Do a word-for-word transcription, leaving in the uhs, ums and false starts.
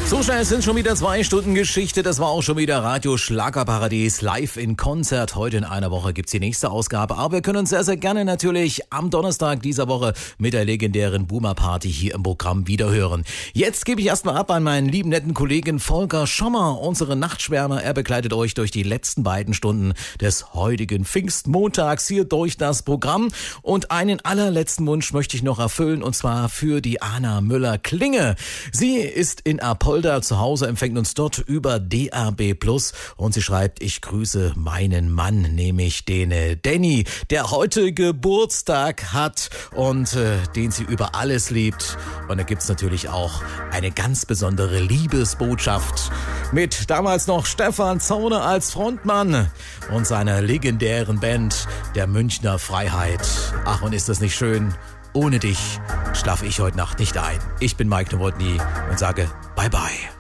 So schnell sind schon wieder zwei Stunden Geschichte. Das war auch schon wieder Radio Schlagerparadies live in Konzert. Heute in einer Woche gibt's die nächste Ausgabe. Aber wir können uns sehr, sehr gerne natürlich am Donnerstag dieser Woche mit der legendären Boomer Party hier im Programm wiederhören. Jetzt gebe ich erstmal ab an meinen lieben netten Kollegen Volker Schommer, unseren Nachtschwärmer. Er begleitet euch durch die letzten beiden Stunden des heutigen Pfingstmontags hier durch das Programm. Und einen allerletzten Wunsch möchte ich noch erfüllen, und zwar für die Anna Müller-Klinge. Sie ist in Apolda zu Hause, empfängt uns dort über D A B plus, und sie schreibt: Ich grüße meinen Mann, nämlich den äh, Danny, der heute Geburtstag hat und äh, den sie über alles liebt. Und da gibt's natürlich auch eine ganz besondere Liebesbotschaft mit damals noch Stefan Zauner als Frontmann und seiner legendären Band der Münchner Freiheit. Ach, und ist das nicht schön? Ohne dich schlafe ich heute Nacht nicht ein. Ich bin Mike Nowotny und sage Bye bye.